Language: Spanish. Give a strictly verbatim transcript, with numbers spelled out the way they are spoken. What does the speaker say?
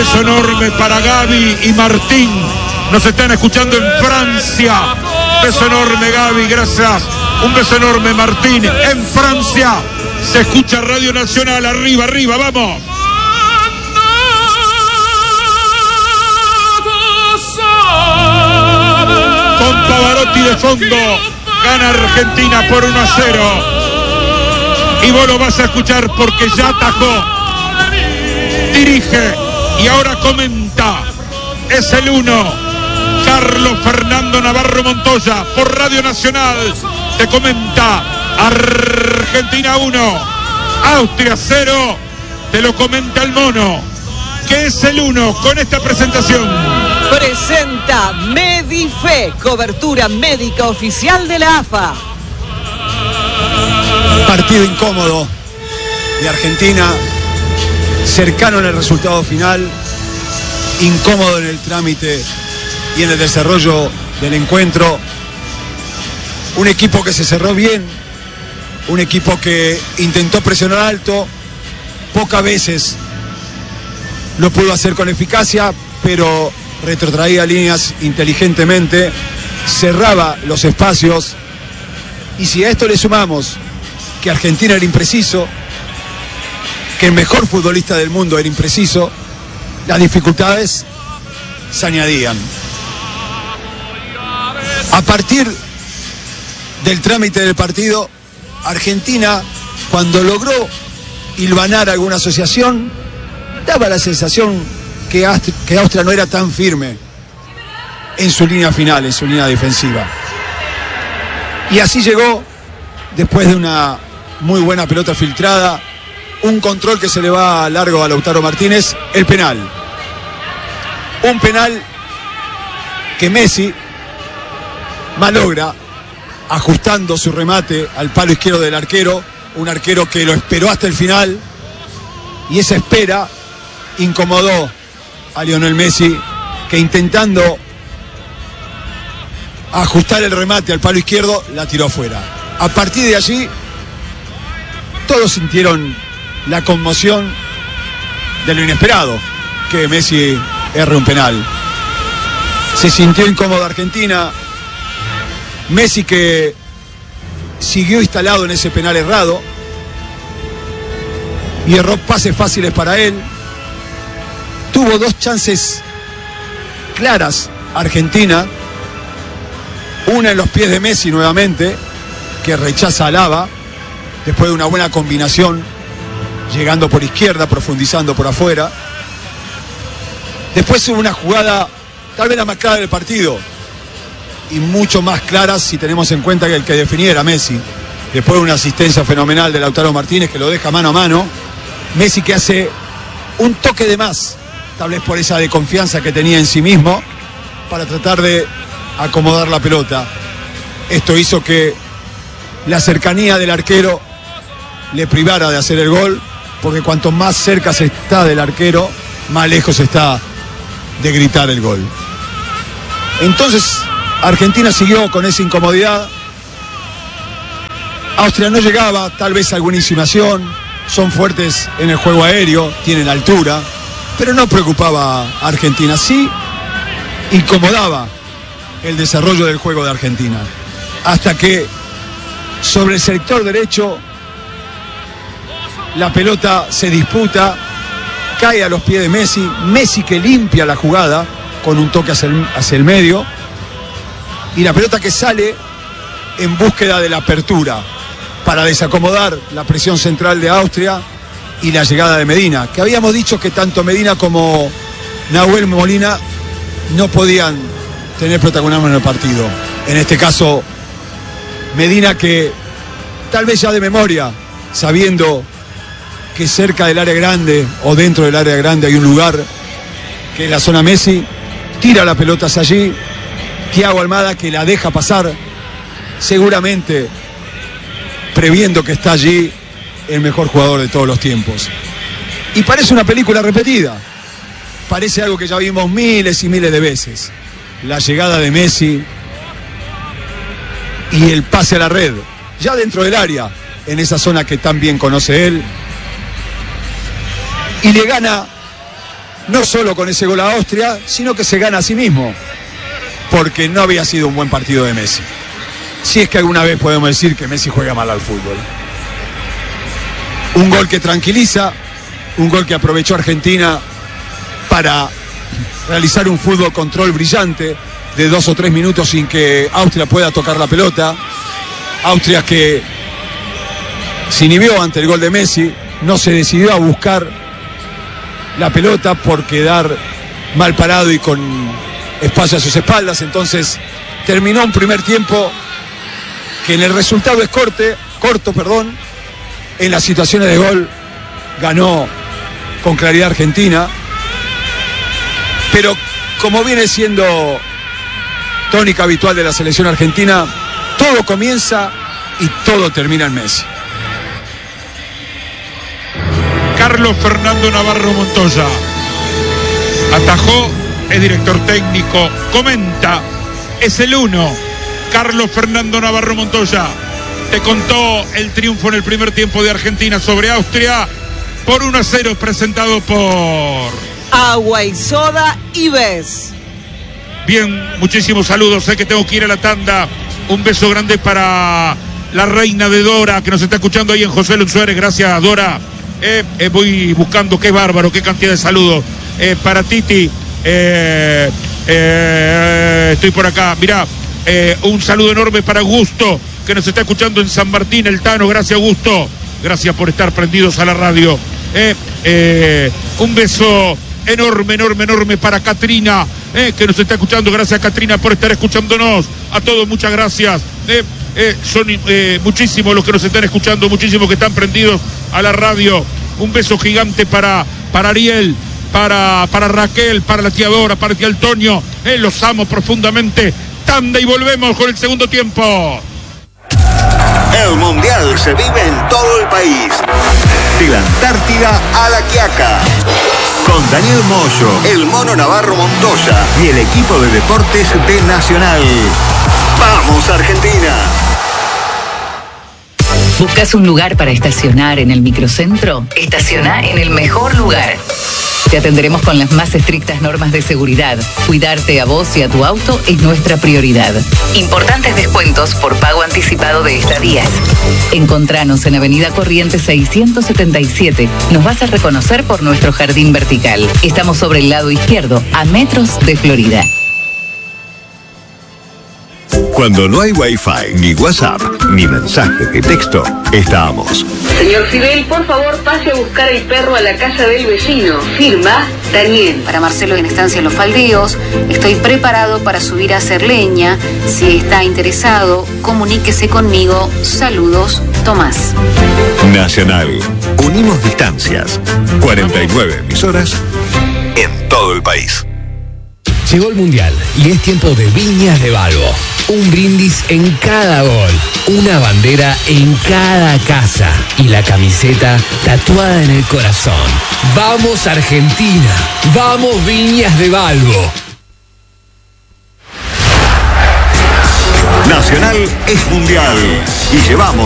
beso enorme para Gaby y Martín. Nos están escuchando en Francia. Beso enorme, Gaby, gracias. Un beso enorme, Martín. En Francia se escucha Radio Nacional. Arriba, arriba, vamos. Con Pavarotti de fondo, gana Argentina por uno a cero. Y vos lo vas a escuchar porque ya atajó, dirige y ahora comenta. Es el uno, Carlos Fernando Navarro Montoya, por Radio Nacional. Te comenta Argentina uno, Austria cero. Te lo comenta el mono, que es el uno con esta presentación. Presenta Medife, cobertura médica oficial de la A F A. Partido incómodo de Argentina, cercano en el resultado final, incómodo en el trámite y en el desarrollo del encuentro. Un equipo que se cerró bien, un equipo que intentó presionar alto, pocas veces lo pudo hacer con eficacia, pero retrotraía líneas inteligentemente, cerraba los espacios. Y si a esto le sumamos que Argentina era impreciso, que el mejor futbolista del mundo era impreciso, las dificultades se añadían. A partir del trámite del partido, Argentina, cuando logró hilvanar alguna asociación, daba la sensación que Austria, que Austria no era tan firme en su línea final, en su línea defensiva. Y así llegó, después de una muy buena pelota filtrada, un control que se le va largo a Lautaro Martínez, el penal. Un penal que Messi malogra, ajustando su remate al palo izquierdo del arquero, un arquero que lo esperó hasta el final, y esa espera incomodó a Lionel Messi, que intentando ajustar el remate al palo izquierdo, la tiró afuera. A partir de allí, todos sintieron la conmoción de lo inesperado, que Messi erre un penal. Se sintió incómoda Argentina. Messi, que siguió instalado en ese penal errado y erró pases fáciles para él. Tuvo dos chances claras Argentina, una en los pies de Messi nuevamente, que rechaza a Alaba después de una buena combinación, llegando por izquierda, profundizando por afuera. Después hubo una jugada tal vez la más clara del partido, y mucho más clara si tenemos en cuenta que el que definía era Messi. Después de una asistencia fenomenal de Lautaro Martínez, que lo deja mano a mano. Messi, que hace un toque de más, tal vez por esa desconfianza que tenía en sí mismo, para tratar de acomodar la pelota. Esto hizo que la cercanía del arquero le privara de hacer el gol, porque cuanto más cerca se está del arquero, más lejos está de gritar el gol. Entonces Argentina siguió con esa incomodidad. Austria no llegaba, tal vez a alguna insinuación, son fuertes en el juego aéreo, tienen altura, pero no preocupaba a Argentina. Sí incomodaba el desarrollo del juego de Argentina, hasta que sobre el sector derecho la pelota se disputa, cae a los pies de Messi. Messi, que limpia la jugada con un toque hacia el, hacia el medio, y la pelota que sale en búsqueda de la apertura para desacomodar la presión central de Austria y la llegada de Medina, que habíamos dicho que tanto Medina como Nahuel Molina no podían tener protagonismo en el partido. En este caso Medina, que tal vez ya de memoria, sabiendo que cerca del área grande o dentro del área grande hay un lugar que es la zona Messi, tira la pelota hacia allí. Thiago Almada, que la deja pasar, seguramente previendo que está allí el mejor jugador de todos los tiempos. Y parece una película repetida, parece algo que ya vimos miles y miles de veces. La llegada de Messi y el pase a la red, ya dentro del área, en esa zona que tan bien conoce él, y le gana no solo con ese gol a Austria, sino que se gana a sí mismo, porque no había sido un buen partido de Messi. Si es que alguna vez podemos decir que Messi juega mal al fútbol. Un gol que tranquiliza, un gol que aprovechó Argentina para realizar un fútbol control brillante de dos o tres minutos sin que Austria pueda tocar la pelota. Austria que se inhibió ante el gol de Messi, no se decidió a buscar la pelota por quedar mal parado y con espacio a sus espaldas. Entonces terminó un primer tiempo que en el resultado es corte, corto, perdón. En las situaciones de gol ganó con claridad Argentina, pero como viene siendo tónica habitual de la selección argentina, todo comienza y todo termina en Messi. Carlos Fernando Navarro Montoya atajó, es director técnico, comenta, es el uno. Carlos Fernando Navarro Montoya te contó el triunfo en el primer tiempo de Argentina sobre Austria por uno a cero, presentado por Agua y Soda Ives. Bien, muchísimos saludos, sé que tengo que ir a la tanda. Un beso grande para la reina de Dora, que nos está escuchando ahí en José Luis Suárez. Gracias, Dora. Eh, eh, voy buscando, qué bárbaro, qué cantidad de saludos. Eh, para Titi, eh, eh, estoy por acá. Mirá, eh, un saludo enorme para Gusto, que nos está escuchando en San Martín, el Tano. Gracias, Gusto. Gracias por estar prendidos a la radio. Eh, eh, un beso enorme, enorme, enorme para Catrina, eh, que nos está escuchando. Gracias, Catrina, por estar escuchándonos. A todos, muchas gracias. Eh, eh, son eh, muchísimos los que nos están escuchando, muchísimos que están prendidos a la radio. Un beso gigante para, para Ariel, para, para Raquel, para la tía Dora, para el tía Antonio. Eh, los amo profundamente. Tanda y volvemos con el segundo tiempo. El Mundial se vive en todo el país. De la Antártida a La Quiaca. Con Daniel Moyo, el Mono Navarro Montoya y el equipo de deportes de Nacional. ¡Vamos, Argentina! ¿Buscas un lugar para estacionar en el microcentro? Estaciona en el mejor lugar. Te atenderemos con las más estrictas normas de seguridad. Cuidarte a vos y a tu auto es nuestra prioridad. Importantes descuentos por pago anticipado de estadías. Encontranos en Avenida Corrientes seiscientos setenta y siete. Nos vas a reconocer por nuestro jardín vertical. Estamos sobre el lado izquierdo, a metros de Florida. Cuando no hay Wi-Fi, ni WhatsApp, ni mensaje de texto, estamos. Señor Fidel, por favor, pase a buscar el perro a la casa del vecino. Firma, Daniel. Para Marcelo en Estancia Los Faldeos, estoy preparado para subir a hacer leña. Si está interesado, comuníquese conmigo. Saludos, Tomás. Nacional. Unimos distancias. cuarenta y nueve emisoras en todo el país. Llegó el Mundial y es tiempo de Viñas de Balbo. Un brindis en cada gol, una bandera en cada casa y la camiseta tatuada en el corazón. ¡Vamos Argentina! ¡Vamos Viñas de Balbo! Nacional es mundial y llevamos